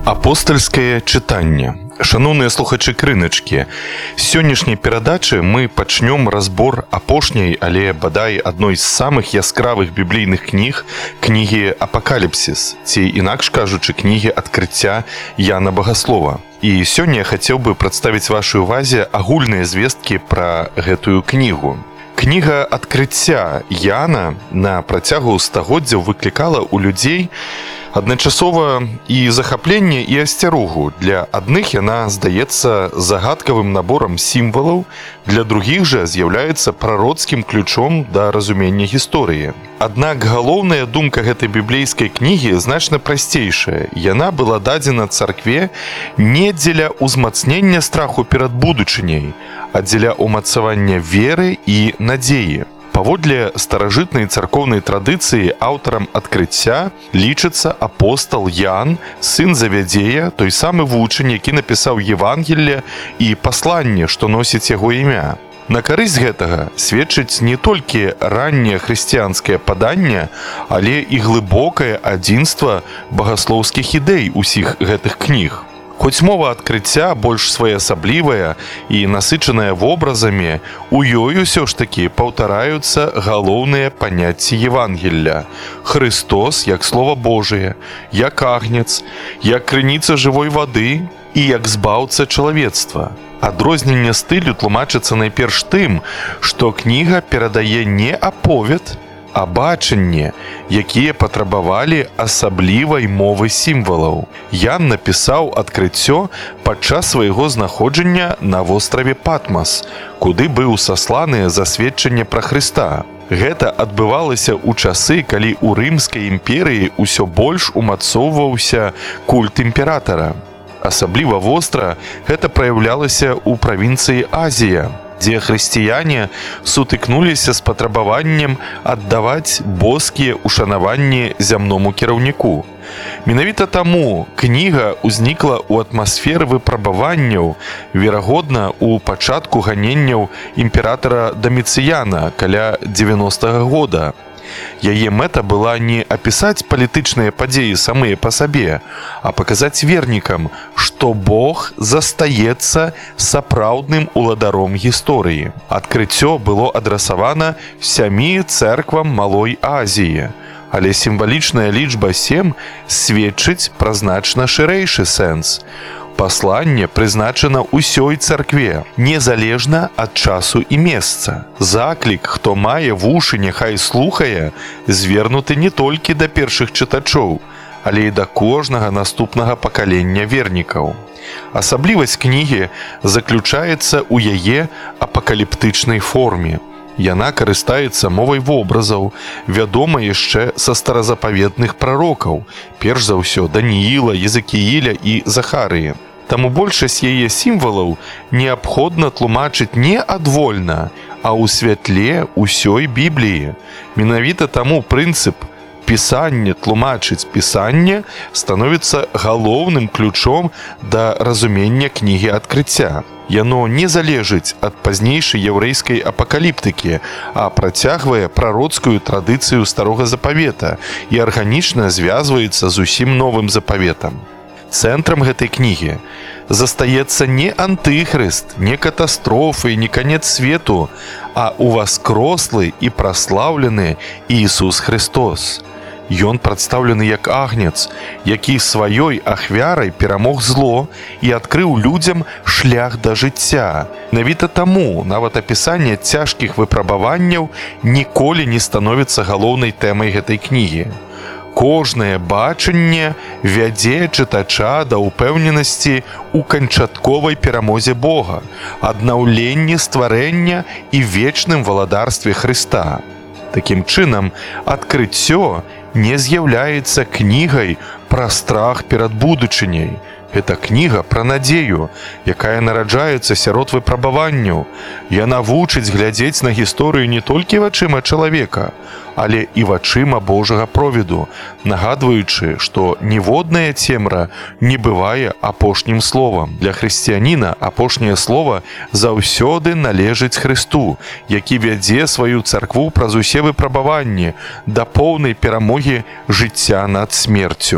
Апостальскае чытанне. Шаноўныя слухачы крыначкі, з сённяшняй перадачы мы пачнём разбор апошняй, але бадай адной з самых яскравых біблійных кніг, кнігі «Апакаліпсіс», ці інакш кажучы, кнігі «Адкрыцця» Яна Багаслова. І сёння я хацеў бы прадставіць вашай увазе агульныя звесткі пра гэтую кнігу. Кніга «Адкрыцця» Яна на працягу стагоддзяў выклікала ў людзей адначасова і захапленне, і асцярогу. Для адных яна здаецца загадкавым наборам сімвалаў, для другіх жа з'яўляецца прароцкім ключом да разумення гісторыі. Аднак галоўная думка гэтай біблейскай кнігі значна прасцейшая. Яна была дадзена царкве не дзеля ўзмацнення страху перад будучыняй, а дзеля ўмацавання веры і надзеі. Паводле старажытнай царкоўнай традыцыі аўтарам «Адкрыцця» лічыцца апостал Ян, сын Завядзея, той самы вучань, які напісаў Евангелле і пасланне, што носіць яго імя. На карысць гэтага сведчыць не толькі ранняе хрысціянскае паданне, але і глыбокае адзінства багаслоўскіх ідэй усіх гэтых кніг. Хоць мова «Адкрыцця» больш своеасаблівая і насычаная вобразамі, у ёй усё ж такі паўтараюцца галоўныя паняцці Евангелля. Христос як Слова Божие, як агнец, як крыніца жывой вады і як збаўца чалавецтва. Адрозненне стылю тлумачыцца найперш тым, што кніга перадае не аповед, а бачанне, якія патрабавалі асаблівай мовы сімвалаў. Ян напісаў «Адкрыццё» падчас свайго знаходжання на востраве Патмас, куды быў сасланы за сведчанне пра Хрыста. Гэта адбывалася ў часы, калі ў Рымскай імперыі ўсё больш умацоўваўся культ імператара. Асабліва востра гэта праяўлялася ў правінцыі Азія, дзе хрысціяне сутыкнуліся з патрабаваннем аддаваць боскія ушанаванні зямному кіраўніку. Менавіта таму кніга ўзнікла ў атмасферы выпрабаванняў, верагодна, у пачатку ганенняў імператара Даміцыяна каля 90-го года. Яе мэта была не апісаць палітычныя падзеі самыя па сабе, а паказаць вернікам, што Бог застаецца сапраўдным уладаром гісторыі. «Адкрыццё» было адрасавана 7 цэрквам Малой Азіі, але сімвалічная лічба 7 сведчыць пра значна шырэйшы сэнс. Пасланне прызначана ўсёй царкве, незалежна ад часу і месца. Заклік, хто мае вушы, няхай слухае, звернуты не толькі да першых чытачоў, але і да кожнага наступнага пакалення вернікаў. Асаблівасць кнігі заключаецца ў яе апакаліптычнай форме. Яна карыстаецца мовай вобразаў, вядома яшчэ са старазапаветных прарокаў, перш за ўсё Данііла, Езекііля і Захарыі. Таму большасць яе сімвалаў неабходна тлумачыць не адвольна, а ў святле ўсёй Бібліі. Менавіта таму прынцып «пісанне тлумачыць пісанне» становіцца галоўным ключом да разумення кнігі «Адкрыцця». Яно не залежыць ад пазнейшай яўрэйскай апакаліптыкі, а працягвае прароцкую традыцыю Старога Запавета і арганічна звязваецца з усім новым запаветам. Цэнтрам гэтай кнігі застаецца не антыхрыст, не катастрофы, не канец свету, а уваскрослы і праслаўлены Ісус Христос. Ён прадстаўлены як агнец, які сваёй ахвярай перамог зло і адкрыў людзям шлях да жыцця. Менавіта таму нават апісанне цяжкіх выпрабаванняў ніколі не становіцца галоўнай тэмай гэтай кнігі. Кожнае бачанне вядзе чытача да ўпэўненасці ў канчатковай перамозе Бога, аднаўленні стварэння і вечным валадарстве Хрыста. Такім чынам, «Адкрыццё» не з'яўляецца кнігай пра страх перад будучыняй. Гэта кніга пра надзею, якая нараджаецца сярод выпрабаванняў. Яна вучыць глядзець на гісторыю не толькі вачыма чалавека, але і вачыма Божага провіду, нагадваючы, што ніводная цемра не бывае апошнім словам. Для хрысціяніна апошняе слова заўсёды належыць Хрысту, які вядзе сваю царкву праз усе выпрабаванні да поўнай перамогі жыцця над смерцю.